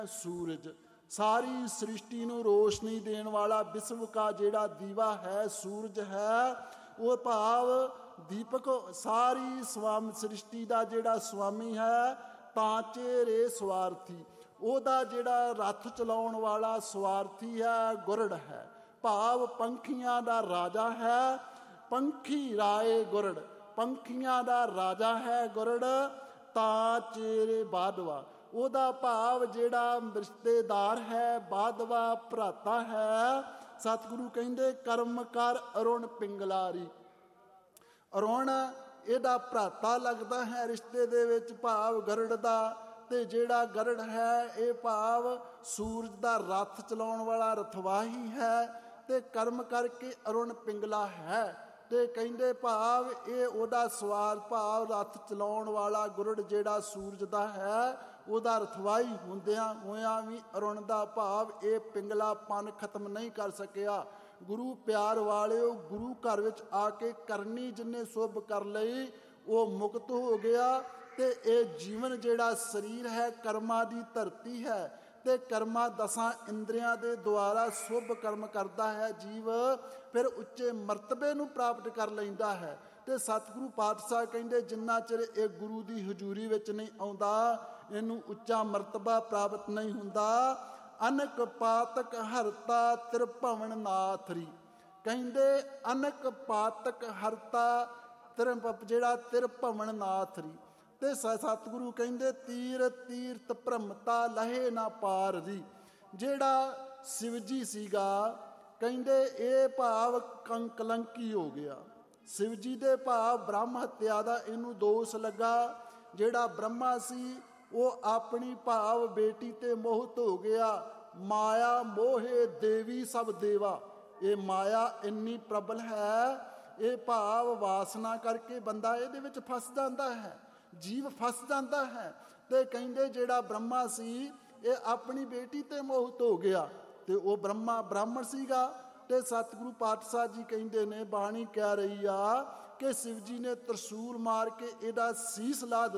ਸੂਰਜ ਸਾਰੀ ਸ੍ਰਿਸ਼ਟੀ ਨੂੰ ਰੋਸ਼ਨੀ ਦੇਣ ਵਾਲਾ ਵਿਸ਼ਵ ਕਾ ਜਿਹੜਾ ਦੀਵਾ ਹੈ ਸੂਰਜ ਹੈ। ਉਹ ਭਾਵ ਦੀਪਕ ਸਾਰੀ ਸ੍ਰਿਸ਼ਟੀ ਦਾ ਜਿਹੜਾ ਸਵਾਮੀ ਹੈ। ਤਾਂਚੇ ਰੇ ਸਵਾਰਥੀ, ਉਹਦਾ ਜਿਹੜਾ ਰੱਥ ਚਲਾਉਣ ਵਾਲਾ ਸਵਾਰਥੀ ਹੈ ਗੁਰੜ ਹੈ। ਭਾਵ ਪੰਖੀਆਂ ਦਾ ਰਾਜਾ ਹੈ। ਪੰਖੀ ਰਾਏ ਗੁਰੜ, ਪੰਖੀਆਂ ਦਾ ਰਾਜਾ ਹੈ ਗੁਰੜ। ਤਾਂ ਚੇਰੇ ਬਾਧਵਾ, ਉਹਦਾ ਭਾਵ ਜਿਹੜਾ ਰਿਸ਼ਤੇਦਾਰ ਹੈ ਬਾਧਵਾ ਭਰਾਤਾ ਹੈ। ਸਤਿਗੁਰੂ ਕਹਿੰਦੇ ਕਰਮ ਕਰ ਅਰੁਣ ਪਿੰਗਲਾਰੀ। ਅਰੁਣ ਇਹਦਾ ਭਰਾਤਾ ਲੱਗਦਾ ਹੈ ਰਿਸ਼ਤੇ ਦੇ ਵਿੱਚ, ਭਾਵ ਗਰੜ ਦਾ। ਤੇ ਜਿਹੜਾ ਗਰੜ ਹੈ ਇਹ ਭਾਵ ਸੂਰਜ ਦਾ ਰੱਥ ਚਲਾਉਣ ਵਾਲਾ ਰਥਵਾਹੀ ਹੈ। ਤੇ ਕਰਮ ਕਰਕੇ ਅਰੁਣ ਪਿੰਗਲਾ ਹੈ। ਤੇ ਕਹਿੰਦੇ ਭਾਵ ਇਹ ਉਹਦਾ ਸਵਾਰ, ਭਾਵ ਰੱਥ ਚਲਾਉਣ ਵਾਲਾ ਗੁਰੜ ਜਿਹੜਾ ਸੂਰਜ ਦਾ ਹੈ ਉਹਦਾ ਰਥਵਾਹੀ ਹੁੰਦਿਆਂ ਹੋਇਆਂ ਵੀ ਅਰੁਣ ਦਾ ਭਾਵ ਇਹ ਪਿੰਗਲਾਪਨ ਖਤਮ ਨਹੀਂ ਕਰ ਸਕਿਆ। ਗੁਰੂ ਪਿਆਰ ਵਾਲਿਓ, ਗੁਰੂ ਘਰ ਵਿੱਚ ਆ ਕੇ ਕਰਨੀ ਜਿਹਨੇ ਸੁਭ ਕਰ ਲਈ ਉਹ ਮੁਕਤ ਹੋ ਗਿਆ। ਤੇ ਇਹ ਜੀਵਨ ਜਿਹੜਾ ਸਰੀਰ ਹੈ ਕਰਮਾਂ ਦੀ ਧਰਤੀ ਹੈ। ਤੇ ਕਰਮਾਂ 10 ਇੰਦਰੀਆਂ ਦੇ ਦੁਆਰਾ ਸ਼ੁਭ ਕਰਮ ਕਰਦਾ ਹੈ ਜੀਵ, ਫਿਰ ਉੱਚੇ ਮਰਤਬੇ ਨੂੰ ਪ੍ਰਾਪਤ ਕਰ ਲੈਂਦਾ ਹੈ। ਤੇ ਸਤਿਗੁਰੂ ਪਾਤਸ਼ਾਹ ਕਹਿੰਦੇ ਜਿੰਨਾ ਚਿਰ ਇਹ ਗੁਰੂ ਦੀ ਹਜ਼ੂਰੀ ਵਿੱਚ ਨਹੀਂ ਆਉਂਦਾ ਇਹਨੂੰ ਉੱਚਾ ਮਰਤਬਾ ਪ੍ਰਾਪਤ ਨਹੀਂ ਹੁੰਦਾ। ਅਨਕ ਪਾਤਕ ਹਰਤਾ ਤ੍ਰਿਭਵਨ ਨਾਥਰੀ, ਕਹਿੰਦੇ ਅਨਕ ਪਾਤਕ ਹਰਤਾ ਜਿਹੜਾ ਤ੍ਰਿਭਵਨ ਨਾਥਰੀ। ਤੇ ਸਤਿਗੁਰੂ ਕਹਿੰਦੇ ਤੀਰ ਤੀਰਥ ਭ੍ਰਮਤਾ ਲਹੇ ਨਾ ਪਾਰ ਦੀ। ਜਿਹੜਾ ਸ਼ਿਵ ਜੀ ਸੀਗਾ ਕਹਿੰਦੇ ਇਹ ਭਾਵ ਕਲੰਕੀ ਹੋ ਗਿਆ। ਸ਼ਿਵ ਜੀ ਦੇ ਭਾਵ ਬ੍ਰਹਮ ਹੱਤਿਆ ਦਾ ਇਹਨੂੰ ਦੋਸ਼ ਲੱਗਾ। ਜਿਹੜਾ ਬ੍ਰਹਮਾ ਸੀ ਉਹ ਆਪਣੀ ਭਾਵ ਬੇਟੀ ਤੇ ਮੋਹਿਤ ਹੋ ਗਿਆ। ਮਾਇਆ ਮੋਹੇ ਦੇਵੀ ਸਭ ਦੇਵਾ, ਇਹ ਮਾਇਆ ਇੰਨੀ ਪ੍ਰਬਲ ਹੈ। ਇਹ ਭਾਵ ਵਾਸਨਾ ਕਰਕੇ ਬੰਦਾ ਇਹਦੇ ਵਿੱਚ ਫਸ ਜਾਂਦਾ ਹੈ, ਜੀਵ ਫਸ ਜਾਂਦਾ ਹੈ। ਤੇ ਕਹਿੰਦੇ ਜਿਹੜਾ ਬ੍ਰਹਮਾ ਸੀ ਇਹ ਆਪਣੀ ਬੇਟੀ ਤੇ ਮੋਹਿਤ ਹੋ ਗਿਆ। ਤੇ ਉਹ ਬ੍ਰਾਹਮਣ ਸੀਗਾ। ਤੇ ਸਤਿਗੁਰੂ ਪਾਤਸ਼ਾਹ ਜੀ ਕਹਿੰਦੇ ਨੇ, ਬਾਣੀ ਕਹਿ ਰਹੀ ਆ ਕਿ ਸ਼ਿਵ ਜੀ ਨੇ ਤਰਸੂਲ ਮਾਰ ਕੇ ਇਹਦਾ ਸੀਸ ਲਾ ਦਿੱਤਾ।